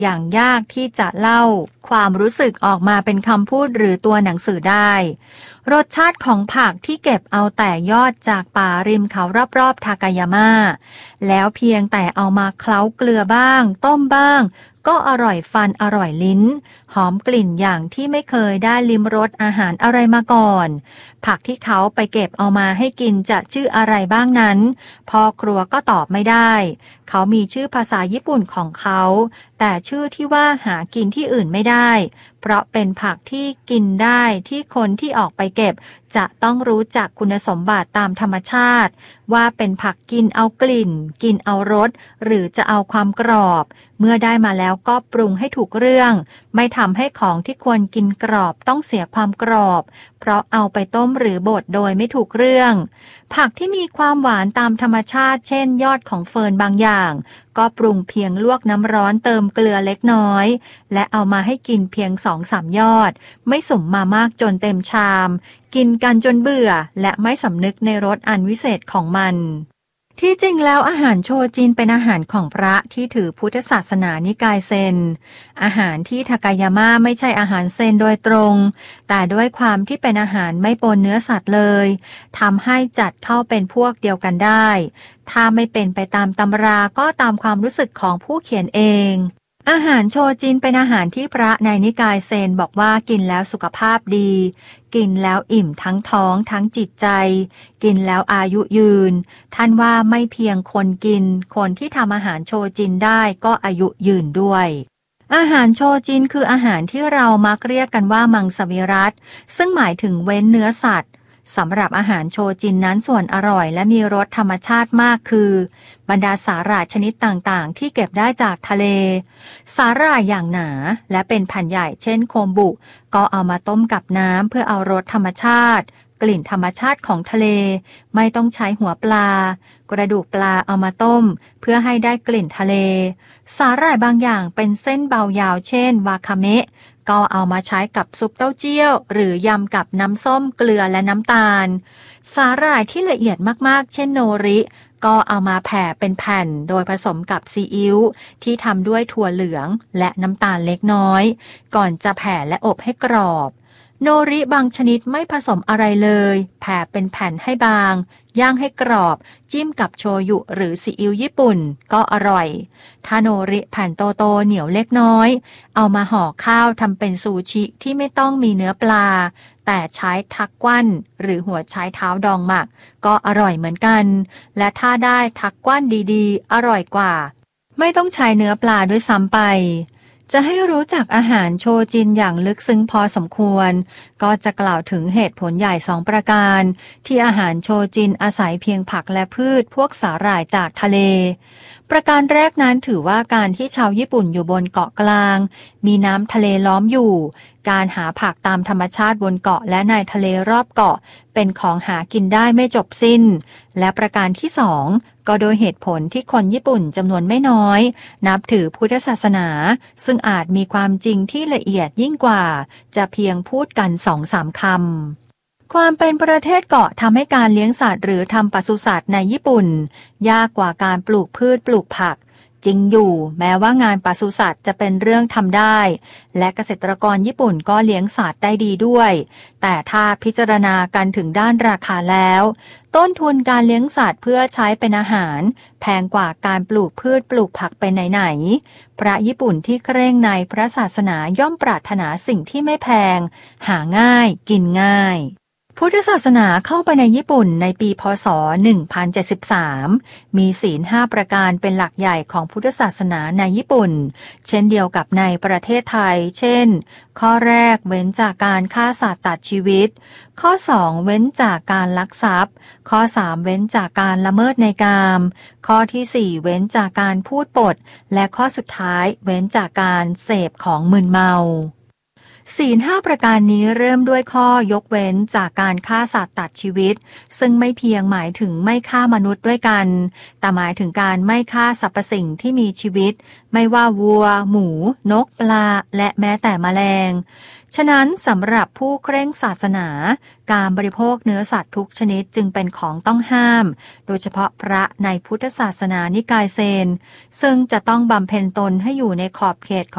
อย่างยากที่จะเล่าความรู้สึกออกมาเป็นคำพูดหรือตัวหนังสือได้รสชาติของผักที่เก็บเอาแต่ยอดจากป่าริมเขารอบๆทากายาม่าแล้วเพียงแต่เอามาเคล้าเกลือบ้างต้มบ้างก็อร่อยฟันอร่อยลิ้นหอมกลิ่นอย่างที่ไม่เคยได้ลิ้มรสอาหารอะไรมาก่อนผักที่เขาไปเก็บเอามาให้กินจะชื่ออะไรบ้างนั้นพ่อครัวก็ตอบไม่ได้เขามีชื่อภาษาญี่ปุ่นของเขาแต่ชื่อที่ว่าหากินที่อื่นไม่ได้เพราะเป็นผักที่กินได้ที่คนที่ออกไปเก็บจะต้องรู้จักคุณสมบัติตามธรรมชาติว่าเป็นผักกินเอากลิ่นกินเอารสหรือจะเอาความกรอบเมื่อได้มาแล้วก็ปรุงให้ถูกเรื่องไม่ทำให้ของที่ควรกินกรอบต้องเสียความกรอบเพราะเอาไปต้มหรือบดโดยไม่ถูกเรื่องผักที่มีความหวานตามธรรมชาติเช่นยอดของเฟิร์นบางอย่างก็ปรุงเพียงลวกน้ำร้อนเติมเกลือเล็กน้อยและเอามาให้กินเพียง 2-3 ยอดไม่สุ่มมามากจนเต็มชามกินกันจนเบื่อและไม่สำนึกในรสอันวิเศษของมันที่จริงแล้วอาหารโชจินเป็นอาหารของพระที่ถือพุทธศาสนานิกายเซนอาหารที่ทากายาม่าไม่ใช่อาหารเซนโดยตรงแต่ด้วยความที่เป็นอาหารไม่ปนเนื้อสัตว์เลยทำให้จัดเข้าเป็นพวกเดียวกันได้ถ้าไม่เป็นไปตามตำราก็ตามความรู้สึกของผู้เขียนเองอาหารโชจินเป็นอาหารที่พระในนิกายเซนบอกว่ากินแล้วสุขภาพดีกินแล้วอิ่มทั้งท้องทั้งจิตใจกินแล้วอายุยืนท่านว่าไม่เพียงคนกินคนที่ทำอาหารโชจินได้ก็อายุยืนด้วยอาหารโชจินคืออาหารที่เรามักเรียกกันว่ามังสวิรัติซึ่งหมายถึงเว้นเนื้อสัตว์สำหรับอาหารโชจินนั้นส่วนอร่อยและมีรสธรรมชาติมากคือบรรดาสาหร่ายชนิดต่างๆที่เก็บได้จากทะเลสาหร่ายอย่างหนาและเป็นแผ่นใหญ่เช่นโคมบุก็เอามาต้มกับน้ำเพื่อเอารสธรรมชาติกลิ่นธรรมชาติของทะเลไม่ต้องใช้หัวปลากระดูกปลาเอามาต้มเพื่อให้ได้กลิ่นทะเลสาหร่ายบางอย่างเป็นเส้นเบายาวเช่นวาคาเมะก็เอามาใช้กับซุปเต้าเจี้ยวหรือยำกับน้ำส้มเกลือและน้ำตาลสาหร่ายที่ละเอียดมากๆเช่นโนริก็เอามาแผ่เป็นแผ่นโดยผสมกับซีอิ๊วที่ทำด้วยถั่วเหลืองและน้ำตาลเล็กน้อยก่อนจะแผ่และอบให้กรอบโนริบางชนิดไม่ผสมอะไรเลยแผ่เป็นแผ่นให้บางย่างให้กรอบจิ้มกับโชยุหรือซีอิ๊วญี่ปุ่นก็อร่อยถ้าโนริแผ่นโตๆเหนียวเล็กน้อยเอามาห่อข้าวทำเป็นซูชิที่ไม่ต้องมีเนื้อปลาแต่ใช้ทักกวั้นหรือหัวไชเท้าดองหมักก็อร่อยเหมือนกันและถ้าได้ทักกวั้นดีๆอร่อยกว่าไม่ต้องใช้เนื้อปลาด้วยซ้ำไปจะให้รู้จักอาหารโชจินอย่างลึกซึ้งพอสมควรก็จะกล่าวถึงเหตุผลใหญ่2ประการที่อาหารโชจินอาศัยเพียงผักและพืชพวกสาหร่ายจากทะเลประการแรกนั้นถือว่าการที่ชาวญี่ปุ่นอยู่บนเกาะกลางมีน้ำทะเลล้อมอยู่การหาผักตามธรรมชาติบนเกาะและในทะเลรอบเกาะเป็นของหากินได้ไม่จบสิ้นและประการที่2ก็โดยเหตุผลที่คนญี่ปุ่นจำนวนไม่น้อยนับถือพุทธศาสนาซึ่งอาจมีความจริงที่ละเอียดยิ่งกว่าจะเพียงพูดกัน 2-3 คำความเป็นประเทศเกาะทำให้การเลี้ยงสัตว์หรือทำปศุสัตว์ในญี่ปุ่นยากกว่าการปลูกพืชปลูกผักจริงอยู่แม้ว่างานปศุสัตว์จะเป็นเรื่องทำได้และเกษตรกรญี่ปุ่นก็เลี้ยงสัตว์ได้ดีด้วยแต่ถ้าพิจารณากันถึงด้านราคาแล้วต้นทุนการเลี้ยงสัตว์เพื่อใช้เป็นอาหารแพงกว่าการปลูกพืชปลูกผักไปไหนๆพระญี่ปุ่นที่เคร่งในพระศาสนาย่อมปรารถนาสิ่งที่ไม่แพงหาง่ายกินง่ายพุทธศาสนาเข้าไปในญี่ปุ่นในปีพ.ศ. 1073มีศีล5ประการเป็นหลักใหญ่ของพุทธศาสนาในญี่ปุ่นเช่นเดียวกับในประเทศไทยเช่นข้อแรกเว้นจากการฆ่าสัตว์ตัดชีวิตข้อ2เว้นจากการลักทรัพย์ข้อ3เว้นจากการละเมิดในกามข้อที่4เว้นจากการพูดปดและข้อสุดท้ายเว้นจากการเสพของมึนเมาศีล5ประการนี้เริ่มด้วยข้อยกเว้นจากการฆ่าสัตว์ตัดชีวิตซึ่งไม่เพียงหมายถึงไม่ฆ่ามนุษย์ด้วยกันแต่หมายถึงการไม่ฆ่าสรรพสิ่งที่มีชีวิตไม่ว่าวัวหมูนกปลาและแม้แต่แมลงฉะนั้นสำหรับผู้เคร่งศาสนาการบริโภคเนื้อสัตว์ทุกชนิดจึงเป็นของต้องห้ามโดยเฉพาะพระในพุทธศาสนานิกายเซนซึ่งจะต้องบำเพ็ญตนให้อยู่ในขอบเขต